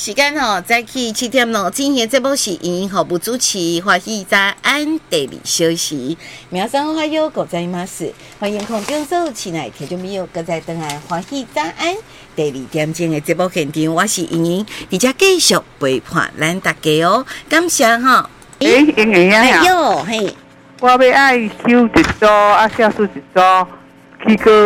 时间哦，早起7点咯。今天这部是营服务主持欢喜早安第二小时，皆さんおはようございます。欢迎空中所有亲爱听众朋友，搁再登来欢喜早安第2点钟的节目现场，我是莹莹，而且继续陪伴咱大家哦，感谢哈。 莹莹呀， 哟嘿， 我要爱收一组，啊，下次一组，去过